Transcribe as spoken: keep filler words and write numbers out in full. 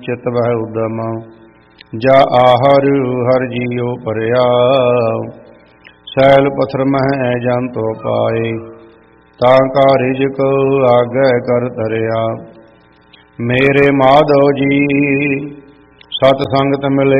ਚਿਤ ਵਹਿ ਉਦਮ, ਜਾ ਆਹਰ ਹਰ ਜੀਉ ਭਰਿਆ, ਸੈਲ ਪਥਰ ਮਹਿ ਜਨ ਤੋ ਪਾਏ, ਤਾਂ ਕਾ ਰਿਜਕ ਆਗੈ ਕਰ ਧਰਿਆ। ਮੇਰੇ ਮਾਧੋ ਜੀ ਸਤ ਸੰਗਤ ਮਿਲੇ